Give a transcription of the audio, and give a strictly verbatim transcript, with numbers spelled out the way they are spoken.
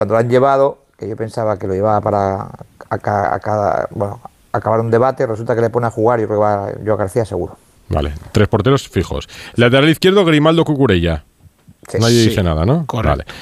Cuando lo han llevado, que yo pensaba que lo llevaba para a, ca- a cada, bueno, acabar un debate, resulta que le pone a jugar y yo creo que va Joao García seguro. Vale, tres porteros fijos. Lateral izquierdo, Grimaldo, Cucurella. Sí. Nadie Sí, dice nada, ¿no? correcto. Vale.